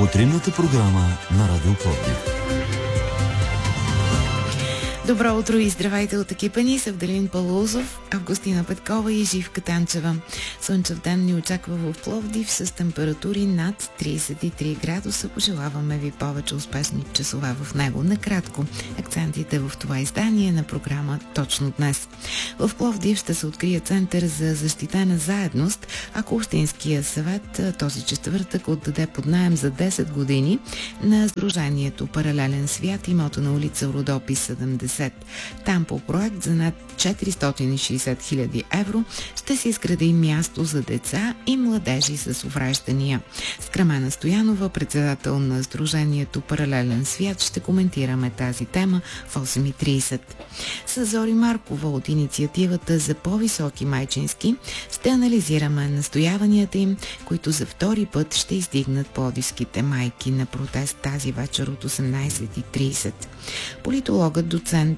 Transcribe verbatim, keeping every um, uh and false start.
Утринната програма на Радио Пловдив. Добро утро и здравейте от екипа ни. Севделин Палузов, Августина Петкова и Живка Танчева. Слънчев ден ни очаква в Пловдив с температури над тридесет и три градуса. Пожелаваме ви повече успешни часове в него. Накратко, акцентите в това издание на програма точно днес. В Пловдив ще се открие център за защитена заедност, ако Общинския съвет този четвъртък отдаде под наем за десет години на Сдружението Паралелен свят имота на улица Родопи седемдесет. Там по проект за над четиристотин и шейсет хиляди евро ще се изгради място за деца и младежи с увреждания. С Кремена Стоянова, председател на Сдружението Паралелен свят, ще коментираме тази тема в осем и тридесет. С Зори Маркова от инициативата за по-високи майчински ще анализираме настояванията им, които за втори път ще издигнат пловдивските майки на протест тази вечер от осемнадесет и тридесет. Политологът доцент